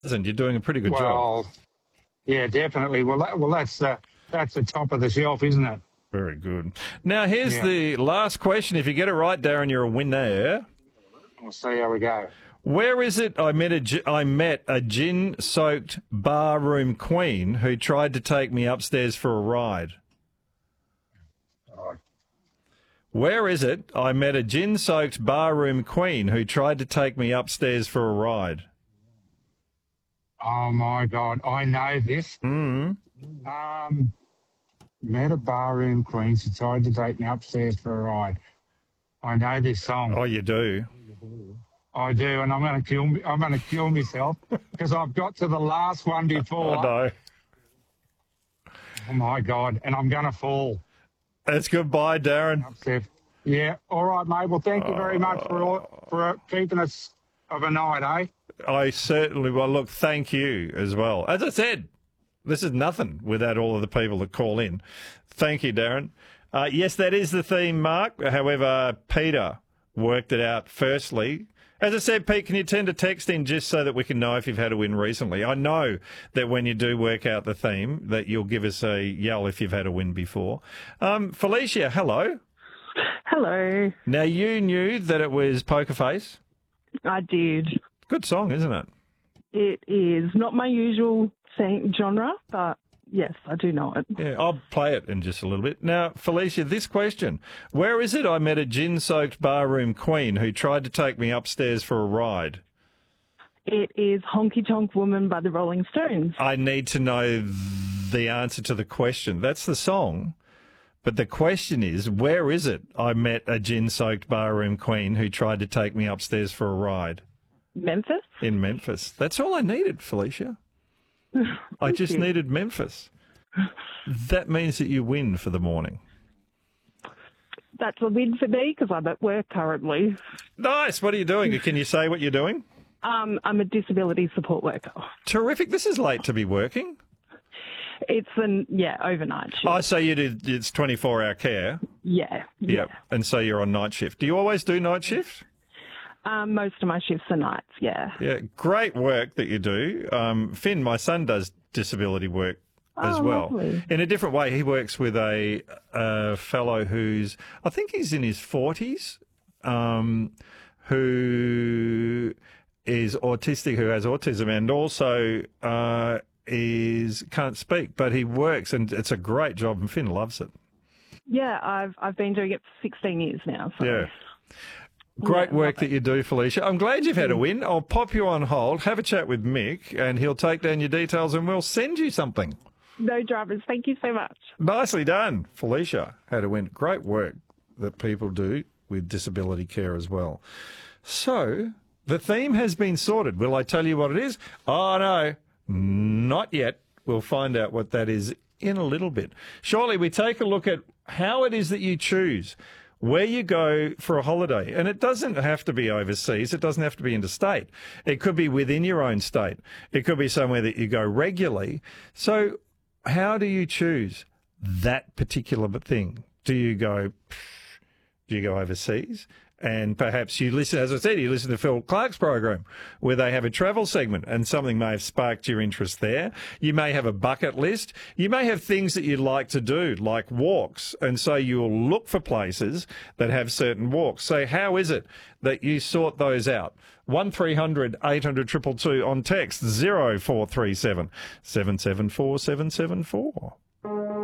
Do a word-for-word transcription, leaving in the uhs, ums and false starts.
And you're doing a pretty good job. Well, yeah, definitely. Well, that, well, that's uh, that's the top of the shelf, isn't it? Very good. Now, here's Yeah. the last question. If you get it right, Darren, you're a winner. We'll see how we go. Where is it I met a, gi- I met a gin-soaked barroom queen who tried to take me upstairs for a ride? Oh, Where is it I met a gin-soaked barroom queen who tried to take me upstairs for a ride? oh my God, I know this. Mm. Um, met a barroom queen. She tried to take me upstairs for a ride. I know this song. Oh, you do? I do, and I'm going to kill. Me, I'm going to kill myself because I've got to the last one before. Oh, no. Oh my God, and I'm going to fall That's goodbye, Darren. upstairs. Yeah. All right, mate. Well, thank you very much for all, for keeping us of a night, eh? I certainly will. Look, thank you as well. As I said, this is nothing without all of the people that call in. Thank you, Darren. Uh, yes, that is the theme, Mark. However, Peter worked it out firstly. As I said, Pete, can you tend to text in just so that we can know if you've had a win recently? I know that when you do work out the theme, that you'll give us a yell if you've had a win before. Um, Felicia, hello. Hello. Now, you knew that it was Poker Face. I did. Good song, isn't it? It is not my usual thing, genre, but yes, I do know it. Yeah, I'll play it in just a little bit. Now, Felicia, this question. Where is it I met a gin-soaked barroom queen who tried to take me upstairs for a ride? It is Honky Tonk Woman by the Rolling Stones. I need to know the answer to the question. That's the song. But the question is, where is it I met a gin-soaked barroom queen who tried to take me upstairs for a ride? Memphis? In Memphis. That's all I needed, Felicia. I just you. needed Memphis. That means that you win for the morning. That's a win for me because I'm at work currently. Nice. What are you doing? Can you say what you're doing? Um, I'm a disability support worker. Terrific. This is late to be working. It's an, yeah, overnight shift. I say you do, it's twenty-four hour care. Yeah, yeah. Yep. And so you're on night shift. Do you always do night shift? Um, most of my shifts are nights, yeah. Yeah. Great work that you do. Um, Finn, my son, does disability work as Oh, well. lovely. In a different way. He works with a, a fellow who's, I think he's in his forties, um, who is autistic, who has autism, and also uh, is can't speak, but he works, and it's a great job, and Finn loves it. Yeah, I've I've been doing it for sixteen years now. So. Yeah. Great Yeah, work love that you do, Felicia. I'm glad you've had a win. I'll pop you on hold, have a chat with Mick, and he'll take down your details, and we'll send you something. No dramas. Thank you so much. Nicely done, Felicia. Had a win. Great work that people do with disability care as well. So, the theme has been sorted. Will I tell you what it is? Oh, no, not yet. We'll find out what that is in a little bit. Shortly, we take a look at how it is that you choose where you go for a holiday. And it doesn't have to be overseas. It doesn't have to be interstate. It could be within your own state. It could be somewhere that you go regularly. So how do you choose that particular thing? Do you go, do you go overseas? And perhaps you listen, as I said, you listen to Phil Clark's program where they have a travel segment and something may have sparked your interest there. You may have a bucket list. You may have things that you'd like to do, like walks. And so you'll look for places that have certain walks. So how is it that you sort those out? one three hundred eight hundred two two two on text, zero four three seven seven seven four seven seven four.